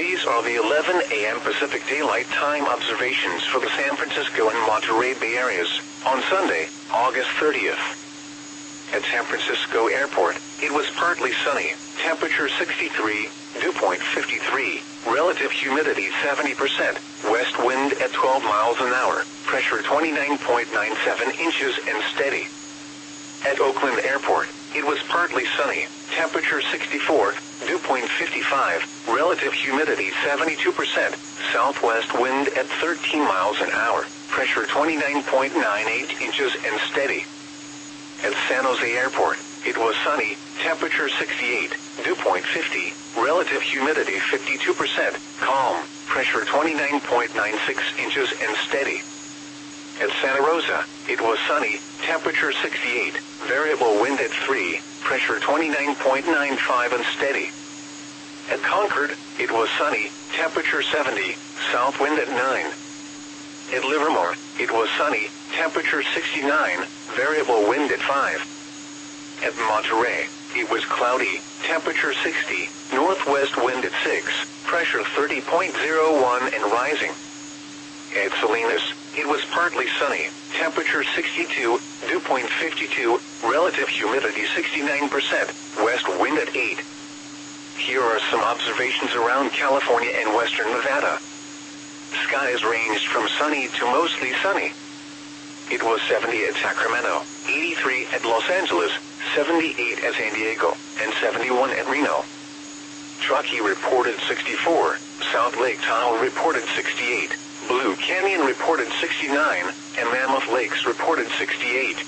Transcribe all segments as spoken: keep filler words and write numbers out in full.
These are the eleven a m Pacific Daylight Time observations for the San Francisco and Monterey Bay areas on Sunday, August thirtieth. At San Francisco Airport, it was partly sunny, temperature sixty-three, dew point fifty-three, relative humidity seventy percent, west wind at twelve miles an hour, pressure twenty-nine point nine seven inches and steady. At Oakland Airport, it was partly sunny, temperature sixty-four, dew point fifty-five, relative humidity seventy-two percent, southwest wind at thirteen miles an hour, pressure twenty-nine point nine eight inches and steady. At San Jose Airport, it was sunny, temperature sixty-eight, dew point fifty, relative humidity fifty-two percent, calm, pressure twenty-nine point nine six inches and steady. At Santa Rosa, it was sunny, temperature sixty-eight, variable wind at three, pressure twenty-nine point nine five and steady. At Concord, it was sunny, temperature seventy, south wind at nine. At Livermore, it was sunny, temperature sixty-nine, variable wind at five. At Monterey, it was cloudy, temperature sixty, northwest wind at six, pressure thirty point zero one and rising. At Salinas, it was partly sunny, temperature sixty-two, dew point fifty-two, relative humidity sixty-nine percent, west wind at eight. Here are some observations around California and western Nevada. Skies ranged from sunny to mostly sunny. It was seventy at Sacramento, eighty-three at Los Angeles, seventy-eight at San Diego, and seventy-one at Reno. Truckee reported sixty-four, South Lake Tahoe reported sixty-eight, Blue Canyon reported sixty-nine, and Mammoth Lakes reported sixty-eight.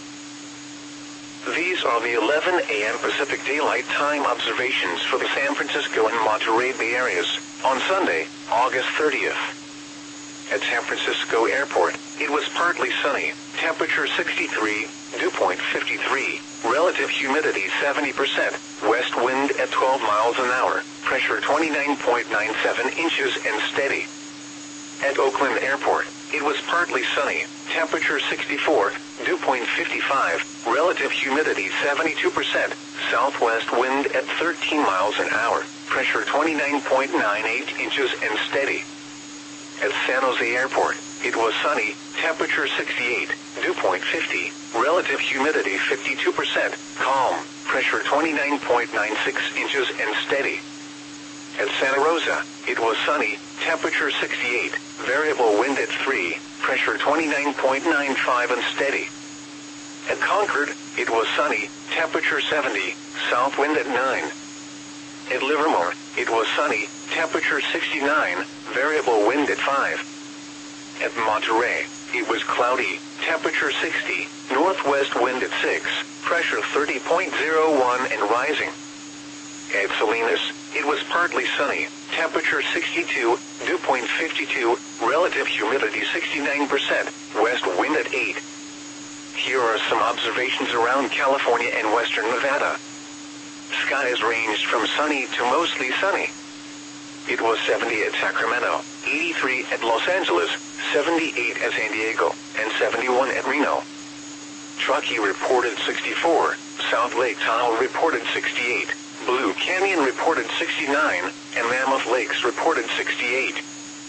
These are the eleven a m Pacific Daylight Time observations for the San Francisco and Monterey Bay areas on Sunday, August thirtieth. At San Francisco Airport, it was partly sunny, temperature sixty-three, dew point fifty-three, relative humidity seventy percent, west wind at twelve miles an hour, pressure twenty-nine point nine seven inches and steady. At Oakland Airport, it was partly sunny, temperature sixty-four, dew point fifty-five, relative humidity seventy-two percent, southwest wind at thirteen miles an hour, pressure twenty-nine point nine eight inches and steady. At San Jose Airport, it was sunny, temperature sixty-eight, dew point fifty, relative humidity fifty-two percent, calm, pressure twenty-nine point nine six inches and steady. At Santa Rosa, it was sunny, temperature sixty-eight, variable wind at three, pressure twenty-nine point nine five and steady. At Concord, it was sunny, temperature seventy, south wind at nine. At Livermore, it was sunny, temperature sixty-nine, variable wind at five. At Monterey, it was cloudy, temperature sixty, northwest wind at six, pressure thirty point zero one and rising. At Salinas, it was partly sunny, temperature sixty-two, dew point fifty-two, relative humidity sixty-nine percent, west wind at eight. Here are some observations around California and western Nevada. Skies ranged from sunny to mostly sunny. It was seventy at Sacramento, eighty-three at Los Angeles, seventy-eight at San Diego, and seventy-one at Reno. Truckee reported sixty-four, South Lake Tahoe reported sixty-eight, Blue Canyon reported sixty-nine, and Mammoth Lakes reported sixty-eight.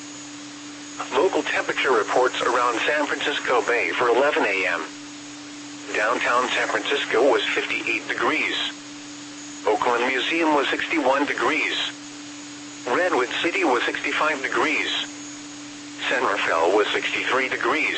Local temperature reports around San Francisco Bay for eleven a m Downtown San Francisco was fifty-eight degrees. Oakland Museum was sixty-one degrees. Redwood City was sixty-five degrees. San Rafael was sixty-three degrees.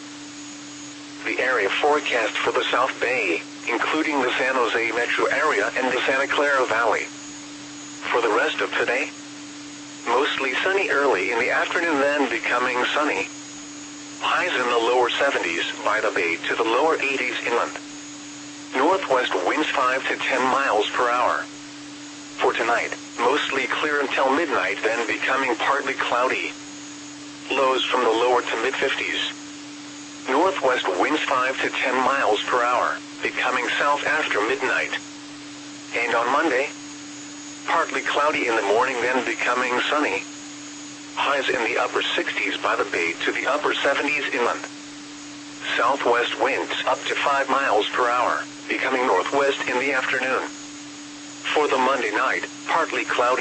The area forecast for the South Bay, including the San Jose metro area and the Santa Clara Valley. For the rest of today, mostly sunny early in the afternoon, then becoming sunny. Highs in the lower seventies by the Bay to the lower eighties inland. Northwest winds five to ten miles per hour. For tonight, mostly clear until midnight, then becoming partly cloudy. Lows from the lower to mid-fifties. Northwest winds five to ten miles per hour, becoming south after midnight. And on Monday, partly cloudy in the morning, then becoming sunny. Highs in the upper sixties by the Bay to the upper seventies inland. Southwest winds up to five miles per hour, becoming northwest in the afternoon. For the Monday night, partly cloudy.